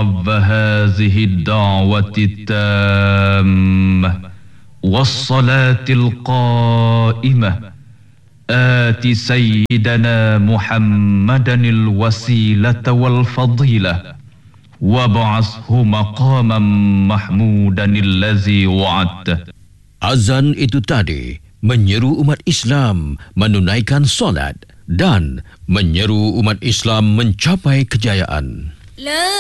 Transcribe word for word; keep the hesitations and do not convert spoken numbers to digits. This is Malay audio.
رب هذه الدعوة التامة والصلاة القائمة آت سيدنا محمدا الوسيلة والفضيلة وابعثه مقاما محمودا الذي وعدته. Azan itu tadi menyeru umat Islam menunaikan solat dan menyeru umat Islam mencapai kejayaan. La